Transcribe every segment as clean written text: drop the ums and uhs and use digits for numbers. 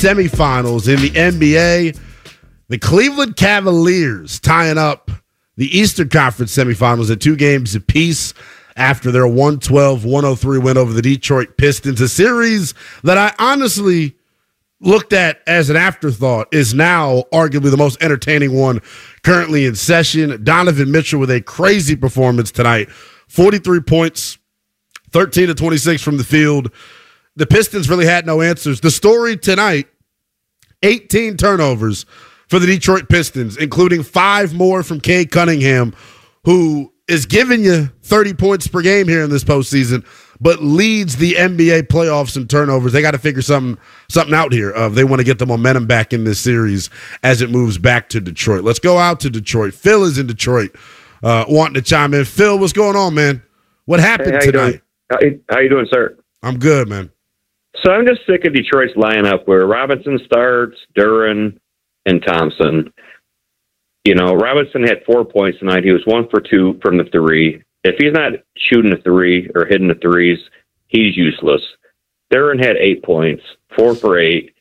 semifinals in the NBA. The Cleveland Cavaliers tying up the Eastern Conference semifinals at 2 games apiece after their 112-103 win over the Detroit Pistons. A series that I honestly looked at as an afterthought is now arguably the most entertaining one currently in session. Donovan Mitchell with a crazy performance tonight. 43 points, 13 to 26 from the field. The Pistons really had no answers. The story tonight, 18 turnovers for the Detroit Pistons, including 5 more from Cade Cunningham, who is giving you 30 points per game here in this postseason, but leads the NBA playoffs in turnovers. They got to figure something out here if they want to get the momentum back in this series as it moves back to Detroit. Let's go out to Detroit. Phil is in Detroit wanting to chime in. Phil, what's going on, man? What happened tonight? How you doing, sir? I'm good, man. So I'm just sick of Detroit's lineup where Robinson starts, Duren, and Thompson. You know, Robinson had 4 points tonight. He was 1 for 2 from the 3. If he's not shooting the 3 or hitting the 3s, he's useless. Duren had 8 points, 4 for 8.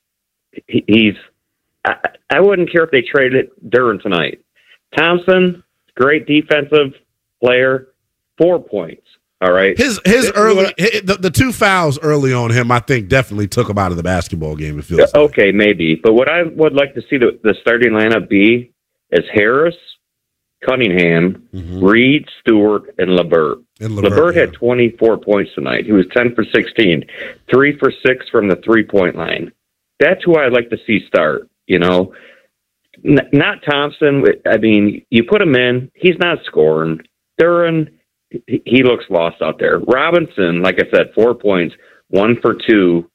I wouldn't care if they traded Duren tonight. Thompson, great defensive player, 4 points. All right. His early the 2 fouls early on him, I think, definitely took him out of the basketball game. It feels okay, like. Maybe. But what I would like to see the starting lineup be is Harris, Cunningham, Reed, Stewart, and LeVert. LeVert had 24 points tonight. He was 10 for 16, 3 for 6 from the 3-point line. That's who I'd like to see start. You know, not Thompson. I mean, you put him in, he's not scoring. Duren, he looks lost out there. Robinson, like I said, 4 points, 1 for 2.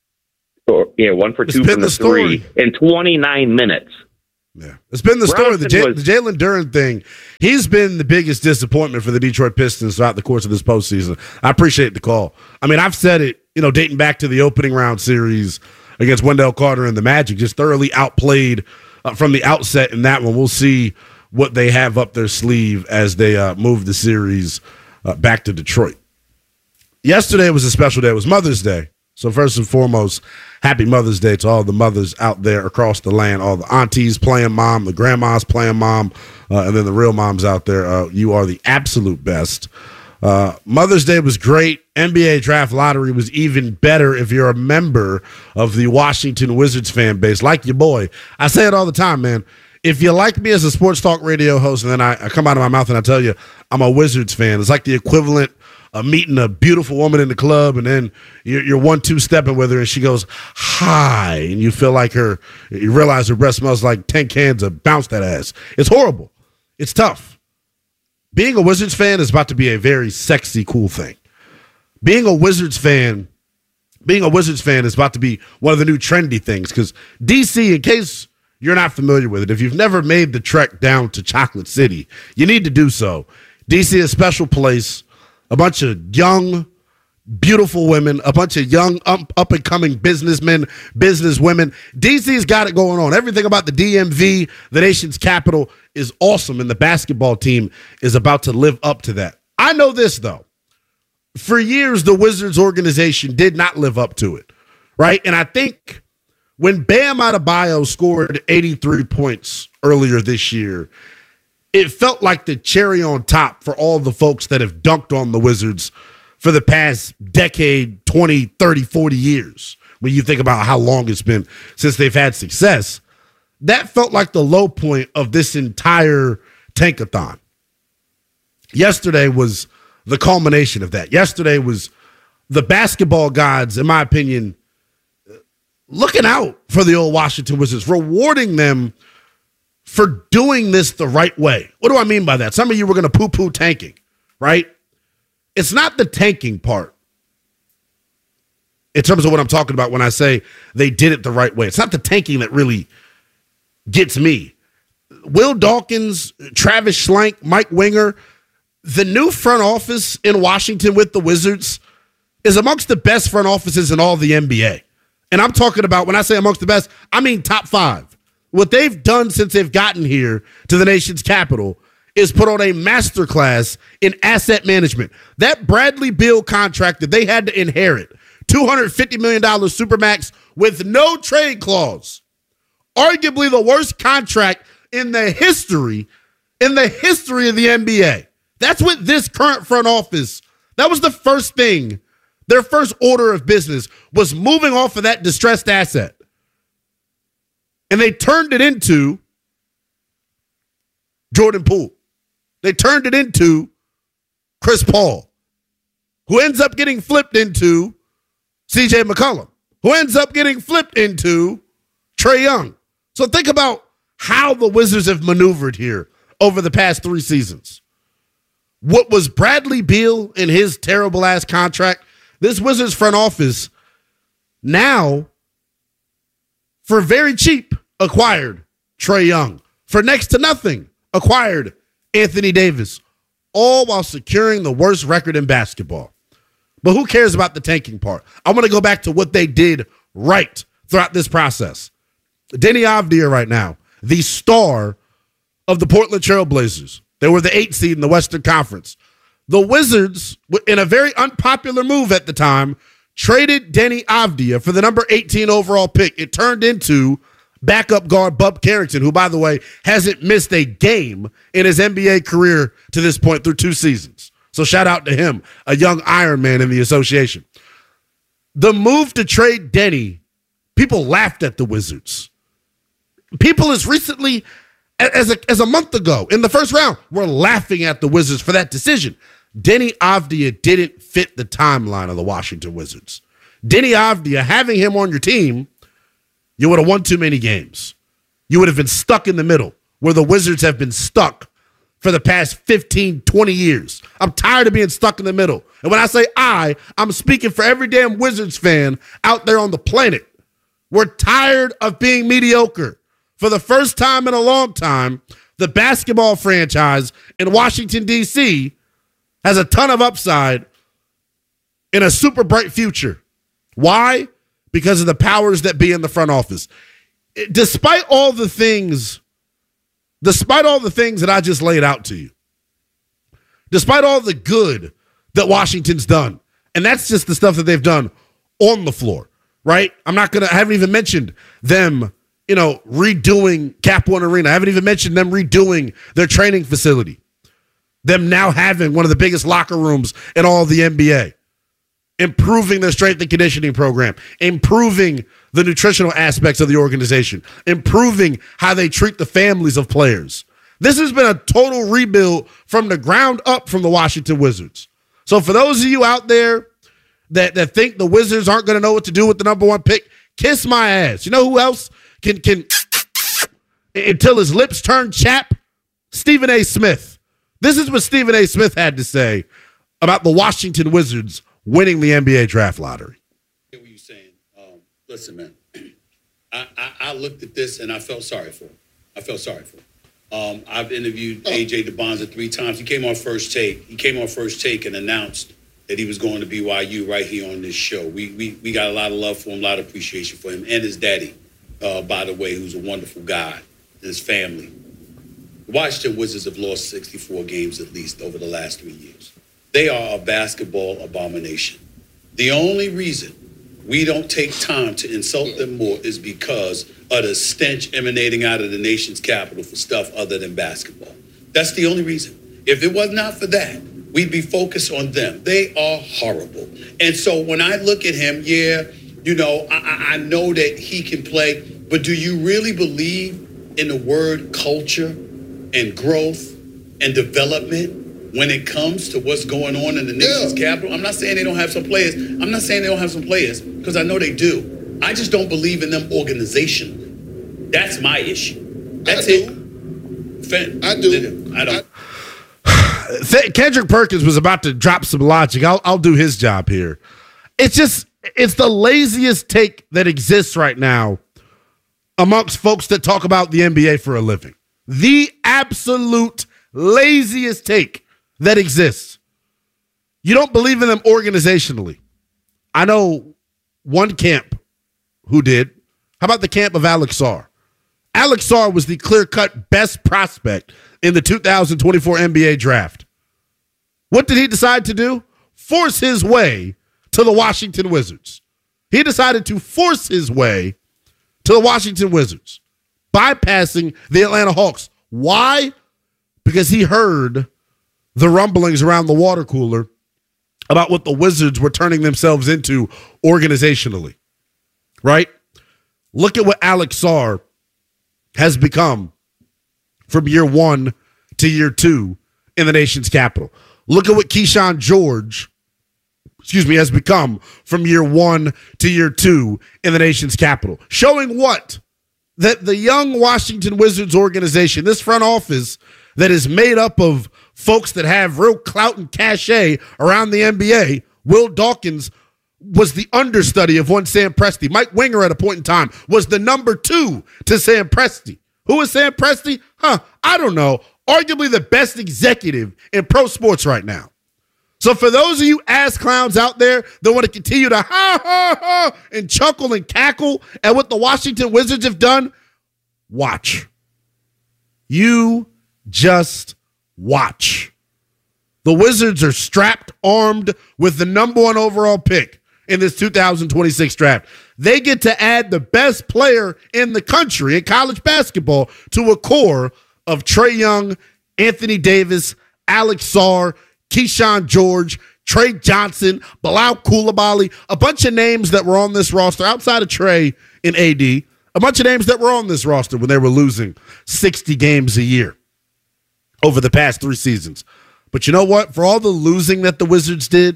1 for 2 from the 3 in 29 minutes. Yeah, it's been the story. The Jalen Duren thing, he's been the biggest disappointment for the Detroit Pistons throughout the course of this postseason. I appreciate the call. I mean, I've said it, dating back to the opening round series against Wendell Carter and the Magic, just thoroughly outplayed from the outset in that one. We'll see what they have up their sleeve as they move the series back to Detroit. Yesterday was a special day. It was Mother's Day. So first and foremost, happy Mother's Day to all the mothers out there across the land, all the aunties playing mom, the grandmas playing mom, and then the real moms out there. You are the absolute best. Mother's Day was great. NBA Draft Lottery was even better if you're a member of the Washington Wizards fan base, like your boy. I say it all the time, man. If you like me as a sports talk radio host and then I come out of my mouth and I tell you I'm a Wizards fan, it's like the equivalent meeting a beautiful woman in the club, and then you're 1-2 stepping with her, and she goes, hi, and you feel like you realize her breath smells like 10 cans of Bounce That Ass. It's horrible. It's tough. Being a Wizards fan is about to be a very sexy, cool thing. Being a Wizards fan is about to be one of the new trendy things, because DC, in case you're not familiar with it, if you've never made the trek down to Chocolate City, you need to do so. DC is a special place. A bunch of young, beautiful women, a bunch of young, up-and-coming businessmen, businesswomen. DC's got it going on. Everything about the DMV, the nation's capital, is awesome, and the basketball team is about to live up to that. I know this, though. For years, the Wizards organization did not live up to it, right? And I think when Bam Adebayo scored 83 points earlier this year, it felt like the cherry on top for all the folks that have dunked on the Wizards for the past decade, 20, 30, 40 years. When you think about how long it's been since they've had success, that felt like the low point of this entire tankathon. Yesterday was the culmination of that. Yesterday was the basketball gods, in my opinion, looking out for the old Washington Wizards, rewarding them for doing this the right way. What do I mean by that? Some of you were going to poo-poo tanking, right? It's not the tanking part in terms of what I'm talking about when I say they did it the right way. It's not the tanking that really gets me. Will Dawkins, Travis Schlenk, Mike Winger, the new front office in Washington with the Wizards is amongst the best front offices in all the NBA. And I'm talking about, when I say amongst the best, I mean top 5. What they've done since they've gotten here to the nation's capital is put on a masterclass in asset management. That Bradley Beal contract that they had to inherit, $250 million Supermax, with no trade clause. Arguably the worst contract in the history of the NBA. That's what this current front office, that was the first thing. Their first order of business was moving off of that distressed asset. And they turned it into Jordan Poole. They turned it into Chris Paul, who ends up getting flipped into CJ McCollum, who ends up getting flipped into Trae Young. So think about how the Wizards have maneuvered here over the past 3 seasons. What was Bradley Beal in his terrible-ass contract? This Wizards front office now, for very cheap, acquired Trae Young. For next to nothing, acquired Anthony Davis, all while securing the worst record in basketball. But who cares about the tanking part? I want to go back to what they did right throughout this process. Deni Avdija right now, the star of the Portland Trail Blazers. They were the 8th seed in the Western Conference. The Wizards, in a very unpopular move at the time, traded Deni Avdija for the number 18 overall pick. It turned into backup guard Bub Carrington, who, by the way, hasn't missed a game in his NBA career to this point through 2 seasons. So shout out to him, a young Iron Man in the association. The move to trade Deni, people laughed at the Wizards. People as recently as a month ago in the first round were laughing at the Wizards for that decision. Deni Avdija didn't fit the timeline of the Washington Wizards. Deni Avdija, having him on your team, you would have won too many games. You would have been stuck in the middle where the Wizards have been stuck for the past 15, 20 years. I'm tired of being stuck in the middle. And when I say I'm speaking for every damn Wizards fan out there on the planet. We're tired of being mediocre. For the first time in a long time, the basketball franchise in Washington, D.C. has a ton of upside in a super bright future. Why? Because of the powers that be in the front office. Despite all the things that I just laid out to you, despite all the good that Washington's done, and that's just the stuff that they've done on the floor, right? I haven't even mentioned them, redoing Cap One Arena. I haven't even mentioned them redoing their training facility. Them now having one of the biggest locker rooms in all of the NBA. Improving their strength and conditioning program. Improving the nutritional aspects of the organization. Improving how they treat the families of players. This has been a total rebuild from the ground up from the Washington Wizards. So for those of you out there that think the Wizards aren't going to know what to do with the number 1 pick, kiss my ass. You know who else can until his lips turn chap? Stephen A. Smith. This is what Stephen A. Smith had to say about the Washington Wizards winning the NBA draft lottery. I hear what you're saying. Listen, man, I looked at this and I felt sorry for him. I've interviewed A.J. DeBonza 3 times. He came on First Take and announced that he was going to BYU right here on this show. We got a lot of love for him, a lot of appreciation for him, and his daddy, by the way, who's a wonderful guy, and his family. The Washington Wizards have lost 64 games at least over the last 3 years. They are a basketball abomination. The only reason we don't take time to insult them more is because of the stench emanating out of the nation's capital for stuff other than basketball. That's the only reason. If it was not for that, we'd be focused on them. They are horrible. And so when I look at him, I know that he can play, but do you really believe in the word culture and growth and development when it comes to what's going on in the nation's capital? I'm not saying they don't have some players. Because I know they do. I just don't believe in them organizationally. That's my issue. That's it. I do. I don't. Kendrick Perkins was about to drop some logic. I'll do his job here. It's the laziest take that exists right now amongst folks that talk about the NBA for a living. The absolute laziest take that exists. You don't believe in them organizationally. I know one camp who did. How about the camp of Alex Sarr? Alex Sarr was the clear-cut best prospect in the 2024 NBA draft. What did he decide to do? Force his way to the Washington Wizards. He decided to force his way to the Washington Wizards, bypassing the Atlanta Hawks. Why? Because he heard the rumblings around the water cooler about what the Wizards were turning themselves into organizationally, right? Look at what Alex Sarr has become from year 1 to year 2 in the nation's capital. Look at what Keyshawn George, has become from year 1 to year 2 in the nation's capital. Showing what? That the young Washington Wizards organization, this front office that is made up of folks that have real clout and cachet around the NBA, Will Dawkins was the understudy of one Sam Presti. Mike Winger at a point in time was the number 2 to Sam Presti. Who is Sam Presti? I don't know. Arguably the best executive in pro sports right now. So for those of you ass clowns out there that want to continue to and chuckle and cackle at what the Washington Wizards have done, watch. You just watch. The Wizards are strapped, armed with the number 1 overall pick in this 2026 draft. They get to add the best player in the country in college basketball to a core of Trae Young, Anthony Davis, Alex Sarr, Keyshawn George, Trey Johnson, Bilal Coulibaly, a bunch of names that were on this roster outside of Trey and AD, a bunch of names that were on this roster when they were losing 60 games a year over the past 3 seasons. But you know what? For all the losing that the Wizards did,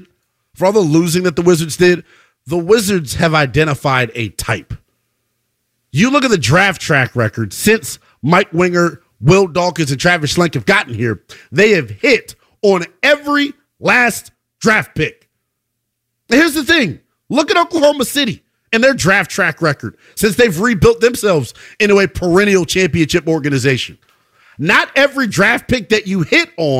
the Wizards have identified a type. You look at the draft track record since Mike Winger, Will Dawkins, and Travis Schlenk have gotten here. They have hit on every last draft pick. And here's the thing. Look at Oklahoma City and their draft track record since they've rebuilt themselves into a perennial championship organization. Not every draft pick that you hit on